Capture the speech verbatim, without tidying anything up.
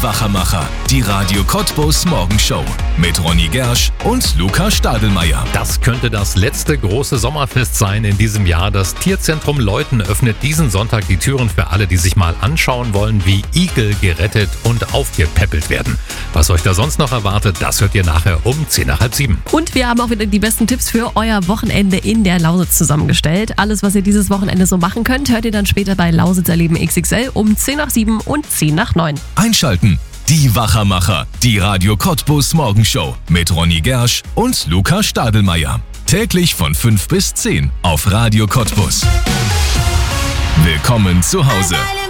Die Wachermacher, die Radio Cottbus Morgenshow mit Ronny Gersch und Luca Stadelmeier. Das könnte das letzte große Sommerfest sein in diesem Jahr. Das Tierzentrum Leuthen öffnet diesen Sonntag die Türen für alle, die sich mal anschauen wollen, wie Igel gerettet und aufgepäppelt werden. Was euch da sonst noch erwartet, das hört ihr nachher um zehn nach halb sieben. Und wir haben auch wieder die besten Tipps für euer Wochenende in der Lausitz zusammengestellt. Alles, was ihr dieses Wochenende so machen könnt, hört ihr dann später bei Lausitz Erleben X X L um zehn nach sieben und zehn nach neun. Einschalten. Die Wachermacher, die Radio Cottbus Morgenshow mit Ronny Gersch und Luca Stadelmeier. Täglich von fünf bis zehn auf Radio Cottbus. Willkommen zu Hause.